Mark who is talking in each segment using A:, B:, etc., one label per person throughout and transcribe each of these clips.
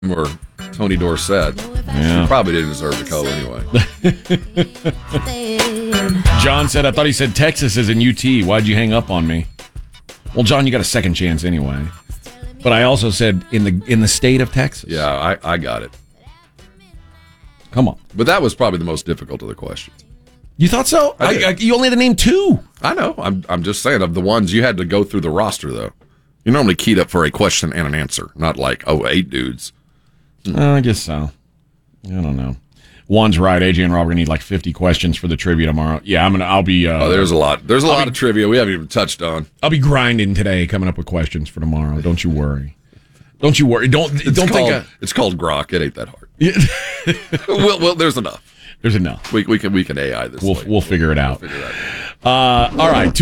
A: or Tony Dorsett.
B: Yeah.
A: He probably didn't deserve the color anyway.
B: John said, I thought he said Texas is in UT. Why'd you hang up on me? Well, John, you got a second chance anyway. But I also said in the state of Texas.
A: Yeah, I got it.
B: Come on.
A: But that was probably the most difficult of the questions.
B: You thought so? You only had to name two.
A: I know. I'm just saying, of the ones you had to go through the roster, though. You're normally keyed up for a question and an answer, not like, 8 dudes.
B: I guess so. I don't know. Juan's right. AJ and Rob are gonna need like 50 questions for the trivia tomorrow. Yeah, I'll be.
A: There's a lot. There's a lot of trivia we haven't even touched on.
B: I'll be grinding today, coming up with questions for tomorrow. Don't you worry. Don't you worry.
A: It's called grok. It ain't that hard. well, there's enough.
B: There's enough.
A: We can AI this.
B: We'll figure it out.
A: We'll figure that out.
B: All right,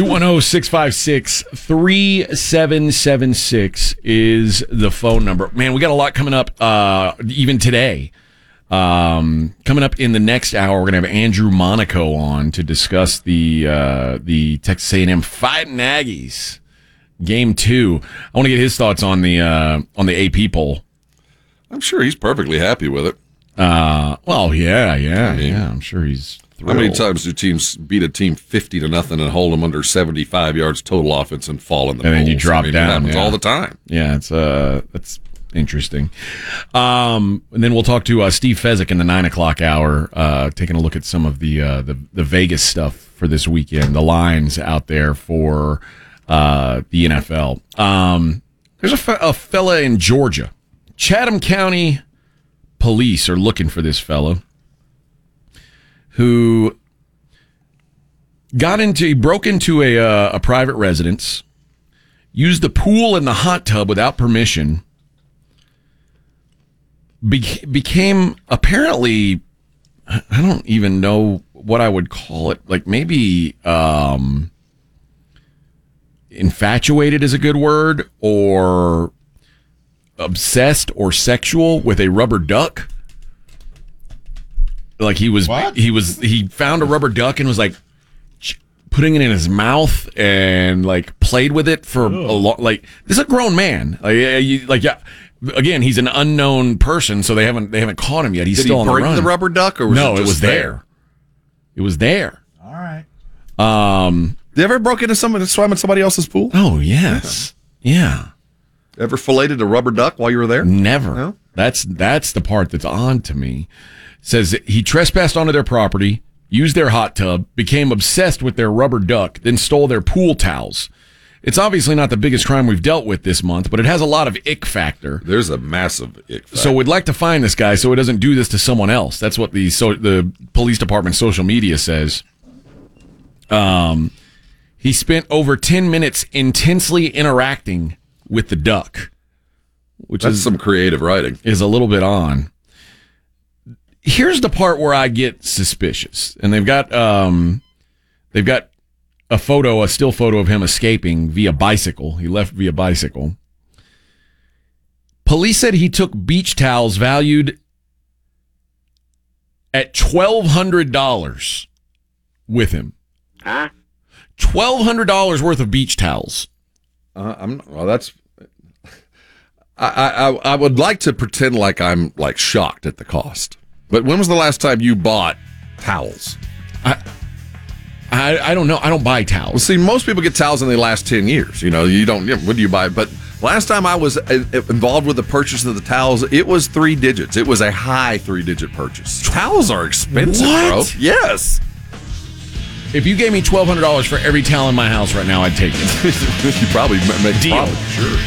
B: 210-656-3776 is the phone number. Man, we got a lot coming up even today. Coming up in the next hour, we're going to have Andrew Monaco on to discuss the Texas A&M Fighting Aggies Game 2. I want to get his thoughts on the AP poll.
A: I'm sure he's perfectly happy with it.
B: Well, yeah. I'm sure he's thrilled.
A: How many times do teams beat a team 50-0 and hold them under 75 yards total offense and fall in the
B: and then you
A: polls?
B: drop down?
A: It happens all the time.
B: Yeah, that's interesting. And then we'll talk to Steve Fezzik in the 9 o'clock hour, taking a look at some of the Vegas stuff for this weekend, the lines out there for the NFL. There's a fella in Georgia, Chatham County Police are looking for this fellow who broke into a private residence, used the pool and the hot tub without permission, became apparently, I don't even know what I would call it, like maybe infatuated is a good word, or obsessed or sexual with a rubber duck. Like he found a rubber duck and was like putting it in his mouth and like played with it for a long, like this is a grown man. Again, he's an unknown person, so they haven't caught him yet. He's still on the run. Did he break
A: the rubber duck, or was
B: it was there? It was there.
C: All right.
A: You ever broke into swam in somebody else's pool?
B: Oh yes, yeah.
A: Ever filleted a rubber duck while you were there?
B: Never.
A: No?
B: That's the part that's odd to me. Says he trespassed onto their property, used their hot tub, became obsessed with their rubber duck, then stole their pool towels. It's obviously not the biggest crime we've dealt with this month, but it has a lot of ick factor.
A: There's a massive ick factor.
B: So we'd like to find this guy so he doesn't do this to someone else. That's what the police department's social media says. He spent over 10 minutes intensely interacting with the duck, which
A: That's some creative writing.
B: Is a little bit on. Here's the part where I get suspicious, and they've got a still photo of him escaping via bicycle. He left via bicycle. Police said he took beach towels valued at $1,200 with him.
D: Huh?
B: $1,200 worth of beach towels.
A: I would like to pretend like I'm like shocked at the cost. But when was the last time you bought towels?
B: I don't know. I don't buy towels.
A: Well, see, most people get towels in the last 10 years. You know, you don't. What do you buy? But last time I was involved with the purchase of the towels, it was 3 digits. It was a high 3-digit purchase. Towels are expensive, bro. Yes.
B: If you gave me $1,200 for every towel in my house right now, I'd take it.
A: You probably make
B: deal.
A: Sure.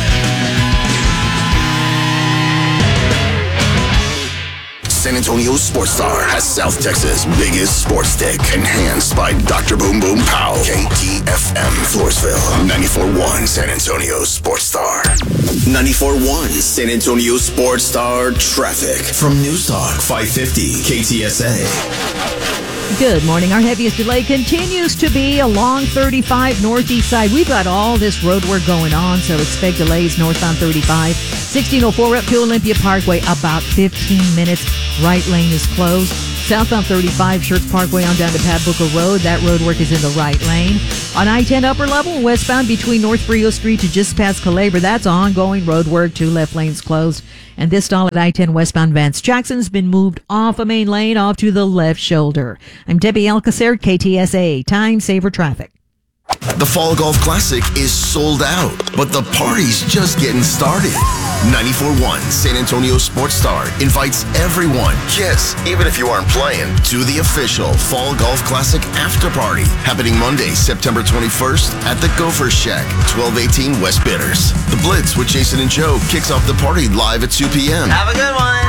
E: San Antonio Sports Star has South Texas' biggest sports stick, enhanced by Dr. Boom Boom Pow. KTFM Floresville, 94.1 San Antonio Sports Star. 94.1 San Antonio Sports Star traffic from News Talk 550 KTSA.
F: Good morning. Our heaviest delay continues to be along 35 northeast side. We've got all this road work going on, so expect delays northbound 35. 1604 up to Olympia Parkway, about 15 minutes. Right lane is closed. Southbound 35, Schertz Parkway on down to Pat Booker Road. That road work is in the right lane. On I-10 upper level, westbound between North Frio Street to just past Calabria, that's ongoing road work. 2 left lanes closed. And this stall at I-10 westbound Vance Jackson's been moved off a main lane off to the left shoulder. I'm Debbie Alcacer, KTSA. Time saver traffic.
E: The Fall Golf Classic is sold out, but the party's just getting started. 94.1 San Antonio Sports Star invites everyone, yes, even if you aren't playing, to the official Fall Golf Classic after party happening Monday, September 21st at the Gopher Shack, 1218 West Bitters. The Blitz with Jason and Joe kicks off the party live at 2 p.m.
C: Have a good one.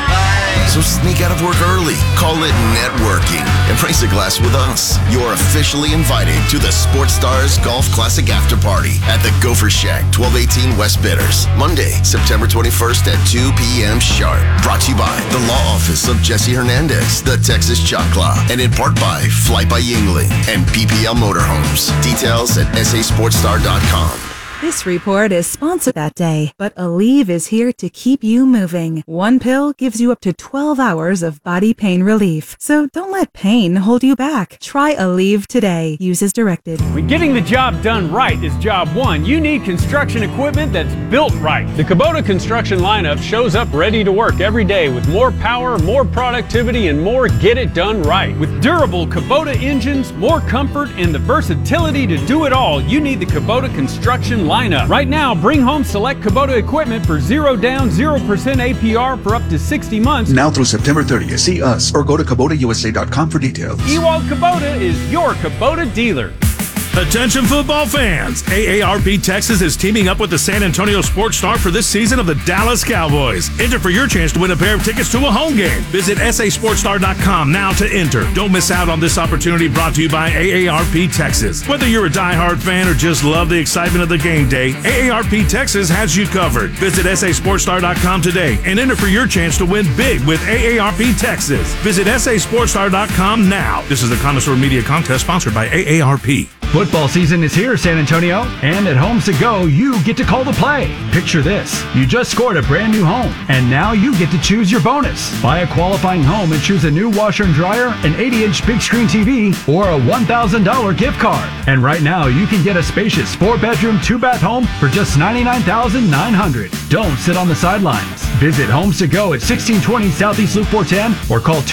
E: So sneak out of work early, call it networking, and raise a glass with us. You're officially invited to the Sports Stars Golf Classic After Party at the Gopher Shack, 1218 West Bitters, Monday, September 21st at 2 p.m. sharp. Brought to you by the Law Office of Jesse Hernandez, the Texas Choclaw, and in part by Flight by Yingling and PPL Motorhomes. Details at sasportstar.com.
D: This report is sponsored that day, but Aleve is here to keep you moving. One pill gives you up to 12 hours of body pain relief. So don't let pain hold you back. Try Aleve today. Use as directed.
G: When getting the job done right is job one, you need construction equipment that's built right. The Kubota construction lineup shows up ready to work every day with more power, more productivity, and more get it done right. With durable Kubota engines, more comfort, and the versatility to do it all, you need the Kubota construction lineup. Right now, bring home select Kubota equipment for 0 down, 0% APR for up to 60 months.
H: Now through September 30th. See us or go to KubotaUSA.com for details.
G: Ewald Kubota is your Kubota dealer.
I: Attention football fans, AARP Texas is teaming up with the San Antonio Sports Star for this season of the Dallas Cowboys. Enter for your chance to win a pair of tickets to a home game. Visit sasportstar.com now to enter. Don't miss out on this opportunity brought to you by AARP Texas. Whether you're a diehard fan or just love the excitement of the game day, AARP Texas has you covered. Visit sasportstar.com today and enter for your chance to win big with AARP Texas. Visit sasportstar.com now. This is the Connoisseur Media Contest sponsored by AARP.
J: Football season is here, San Antonio, and at Homes to Go, you get to call the play. Picture this. You just scored a brand new home, and now you get to choose your bonus. Buy a qualifying home and choose a new washer and dryer, an 80-inch big screen TV, or a $1,000 gift card. And right now, you can get a spacious 4-bedroom, 2-bath home for just $99,900. Don't sit on the sidelines. Visit Homes to Go at 1620 Southeast Loop 410 or call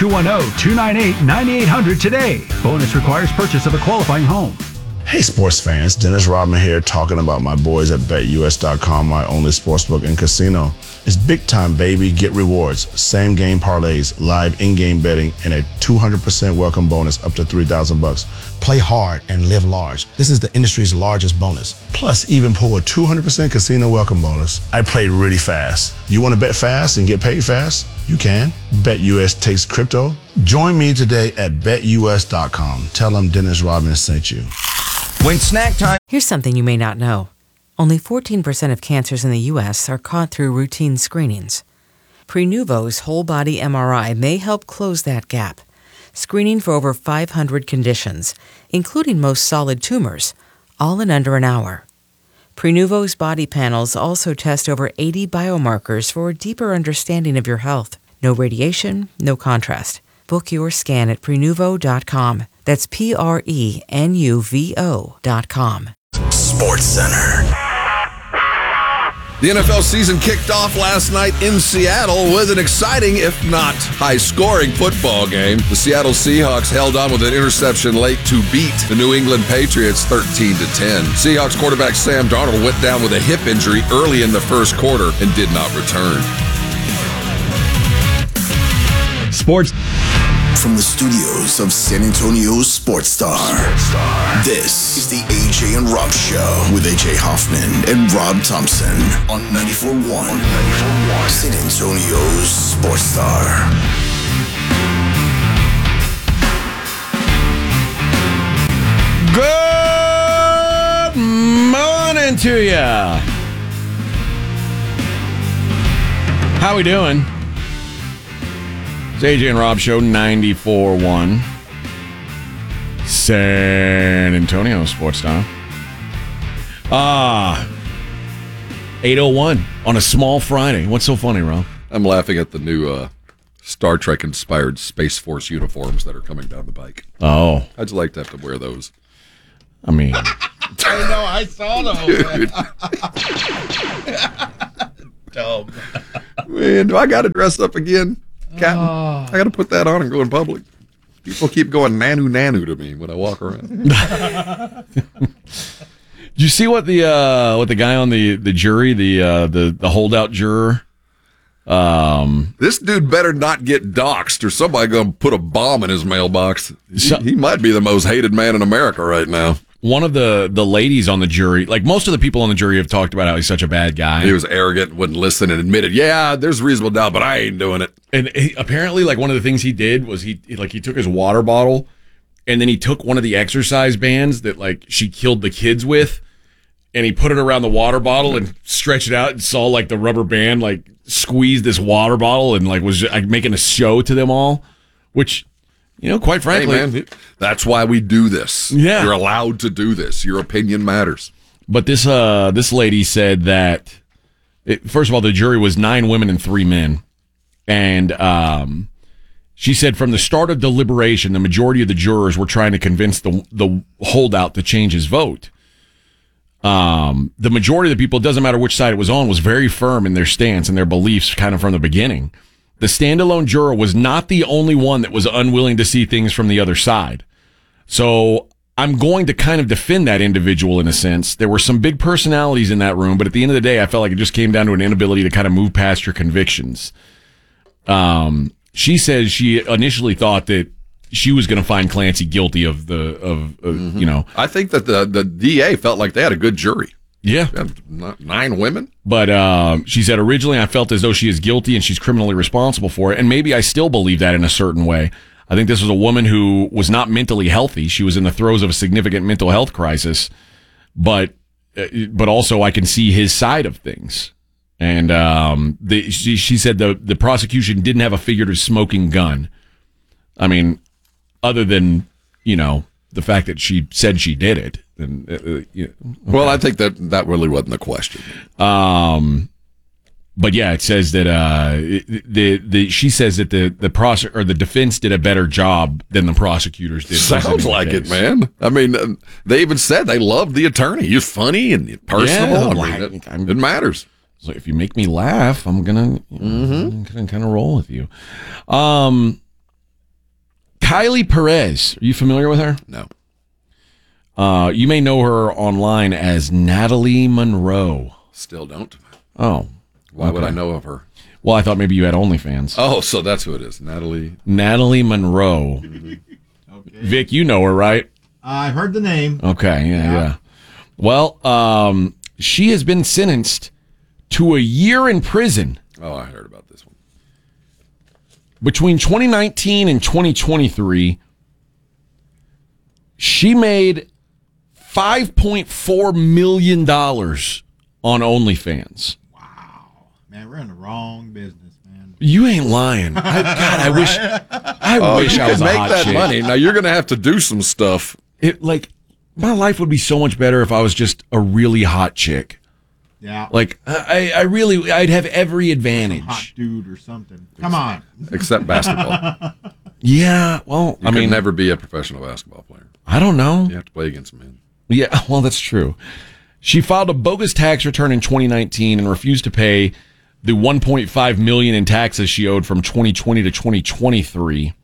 J: 210-298-9800 today. Bonus requires purchase of a qualifying home.
K: Hey sports fans, Dennis Rodman here talking about my boys at BetUS.com, my only sportsbook and casino. It's big time, baby. Get rewards, same game parlays, live in-game betting, and a 200% welcome bonus up to $3,000. Play hard and live large. This is the industry's largest bonus. Plus, even pull a 200% casino welcome bonus. I played really fast. You want to bet fast and get paid fast? You can. BetUS takes crypto. Join me today at BetUS.com. Tell them Dennis Rodman sent you.
C: When snack time.
L: Here's something you may not know. Only 14% of cancers in the U.S. are caught through routine screenings. Prenuvo's whole body MRI may help close that gap, screening for over 500 conditions, including most solid tumors, all in under an hour. Prenuvo's body panels also test over 80 biomarkers for a deeper understanding of your health. No radiation, no contrast. Book your scan at Prenuvo.com. That's Prenuvo.com.
E: Sports Center.
A: The NFL season kicked off last night in Seattle with an exciting, if not high-scoring, football game. The Seattle Seahawks held on with an interception late to beat the New England Patriots 13-10. Seahawks quarterback Sam Darnold went down with a hip injury early in the first quarter and did not return.
B: Sports.
E: From the studios of San Antonio Sports Star, this is the AJ and Rob Show with AJ Hoffman and Rob Thompson on 94.1 San Antonio Sports Star.
B: Good morning to ya. How we doing? It's AJ and Rob Show, 94.1 San Antonio Sports Star. 8:01 on a small Friday. What's so funny, Rob?
A: I'm laughing at the new Star Trek inspired Space Force uniforms that are coming down the pike.
B: Oh,
A: I'd just like to have to wear those.
B: I mean,
M: I know, I saw those. Dumb.
A: Man, do I got to dress up again, Captain? I got to put that on and go in public. People keep going nanu to me when I walk around.
B: Did you see what the guy on the jury, the holdout juror?
A: This dude better not get doxxed or somebody going to put a bomb in his mailbox. He might be the most hated man in America right now.
B: One of the ladies on the jury, like most of the people on the jury have talked about how he's such a bad guy.
A: He was arrogant, wouldn't listen, and admitted, yeah, there's reasonable doubt, but I ain't doing it.
B: And apparently, like, one of the things he did was he took his water bottle, and then he took one of the exercise bands that, like, she killed the kids with, and he put it around the water bottle and stretched it out and saw, like, the rubber band, like, squeeze this water bottle and, like, was like, making a show to them all, which... You know, quite frankly,
A: hey man, that's why we do this.
B: Yeah.
A: You're allowed to do this. Your opinion matters.
B: But this lady said that, first of all, the jury was 9 women and 3 men. And she said from the start of deliberation, the majority of the jurors were trying to convince the holdout to change his vote. The majority of the people, it doesn't matter which side it was on, was very firm in their stance and their beliefs kind of from the beginning. The standalone juror was not the only one that was unwilling to see things from the other side. So I'm going to kind of defend that individual in a sense. There were some big personalities in that room, but at the end of the day, I felt like it just came down to an inability to kind of move past your convictions. She says she initially thought that she was going to find Clancy guilty of you know.
A: I think that the DA felt like they had a good jury.
B: Yeah.
A: 9 women.
B: But she said, originally I felt as though she is guilty and she's criminally responsible for it. And maybe I still believe that in a certain way. I think this was a woman who was not mentally healthy. She was in the throes of a significant mental health crisis. But also I can see his side of things. And she said the prosecution didn't have a figurative smoking gun. I mean, other than, you know, the fact that she said she did it. And, okay.
A: Well, I think that really wasn't the question.
B: But yeah, it says that she says that the defense did a better job than the prosecutors did.
A: Sounds like it, man. I mean, they even said they loved the attorney. He's funny and personable.
B: Yeah,
A: it matters.
B: So if you make me laugh, I'm gonna kind of roll with you. Kylie Perez, are you familiar with her?
A: No.
B: You may know her online as Natalie Monroe.
A: Still don't.
B: Oh.
A: Why would I know of her?
B: Well, I thought maybe you had OnlyFans.
A: Oh, so that's who it is. Natalie
B: Monroe.
M: Okay.
B: Vic, you know her, right?
M: I've heard the name.
B: Okay, yeah. Well, she has been sentenced to a year in prison.
A: Oh, I heard about this one.
B: Between 2019 and 2023, she made $5.4 million on OnlyFans.
M: Wow. Man, we're in the wrong business, man.
B: You ain't lying. I wish I was a
A: make
B: hot
A: that
B: chick.
A: money. Now you're going to have to do some stuff.
B: My life would be so much better if I was just a really hot chick.
M: Yeah.
B: Like, I'd have every advantage.
M: Hot dude or something. Come on.
A: Except basketball.
B: Yeah, well,
A: I mean, never be a professional basketball player.
B: I don't know.
A: You have to play against men.
B: Yeah, well, that's true. She filed a bogus tax return in 2019 and refused to pay the $1.5 million in taxes she owed from 2020 to 2023.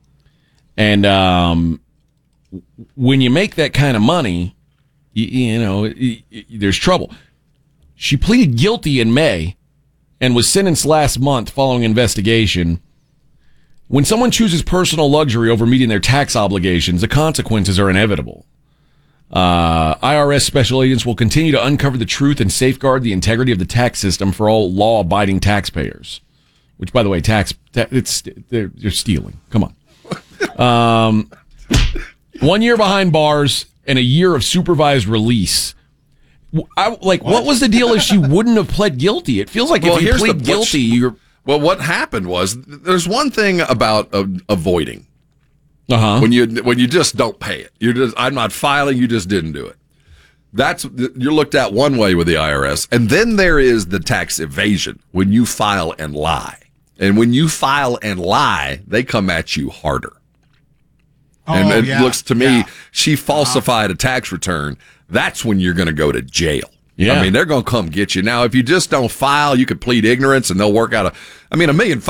B: And when you make that kind of money, there's trouble. She pleaded guilty in May and was sentenced last month following investigation. When someone chooses personal luxury over meeting their tax obligations, the consequences are inevitable. IRS special agents will continue to uncover the truth and safeguard the integrity of the tax system for all law-abiding taxpayers. Which, by the way, they're stealing. Come on. 1 year behind bars and a year of supervised release. What was the deal if she wouldn't have pled guilty? It feels like if you plead guilty, you're...
A: Well, what happened was there's one thing about avoiding.
B: Uh-huh.
A: When you just don't pay it. I'm not filing, you just didn't do it. You're looked at one way with the IRS. And then there is the tax evasion when you file and lie. And when you file and lie, they come at you harder. And
M: Oh,
A: it
M: yeah.
A: looks to me, she falsified a tax return. That's when you're going to go to jail.
B: Yeah.
A: I mean, they're going to come get you. Now, if you just don't file, you could plead ignorance and they'll work out $1.5 million